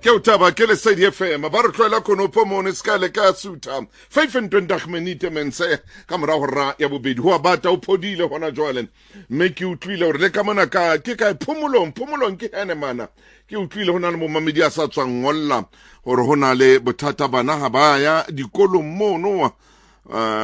ke o taba ke le Sedi FM ba re tloela konopo mo ne ska le ka suta 520 minute mense ka mora hora ya bobedi ho bata o phodile hona jwale mme ke utlwile hore le ka mona ka ke ka phomolong ke ene mana ke utlwile hona le mo mamedi a sa tswang ngolla hore hona le bothata bana ha ba ya dikolong mono